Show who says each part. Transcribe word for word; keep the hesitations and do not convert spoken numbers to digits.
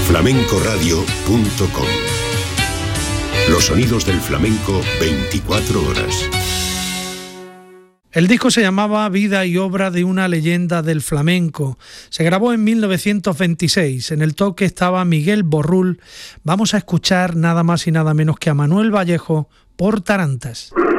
Speaker 1: flamenco radio punto com. Los sonidos del flamenco veinticuatro horas.
Speaker 2: El disco se llamaba Vida y obra de una leyenda del flamenco. Se grabó en mil novecientos veintiséis. En el toque estaba Miguel Borrul. Vamos a escuchar nada más y nada menos que a Manuel Vallejo por Tarantas.